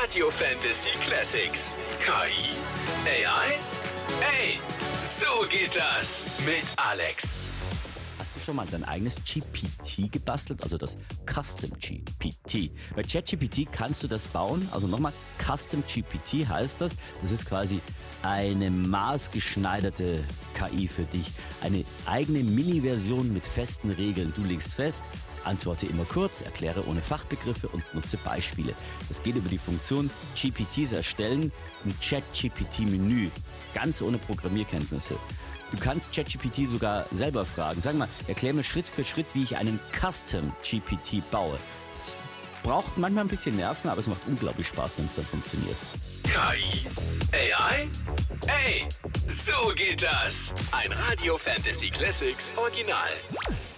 Radio Fantasy Classics. KI. AI? Ey, so geht das mit Alex. Hast du schon mal dein eigenes GPT gebastelt, also das Custom GPT? Bei ChatGPT kannst du das bauen, also nochmal, Custom GPT heißt das. Das ist quasi eine maßgeschneiderte KI für dich. Eine eigene Mini-Version mit festen Regeln. Du legst fest, antworte immer kurz, erkläre ohne Fachbegriffe und nutze Beispiele. Das geht über die Funktion GPTs erstellen im ChatGPT-Menü, ganz ohne Programmierkenntnisse. Du kannst ChatGPT sogar selber fragen. Sag mal, erklär mir Schritt für Schritt, wie ich einen Custom GPT baue. Es braucht manchmal ein bisschen Nerven, aber es macht unglaublich Spaß, wenn es dann funktioniert. KI. AI? Ey, so geht das. Ein Radio Fantasy Classics Original.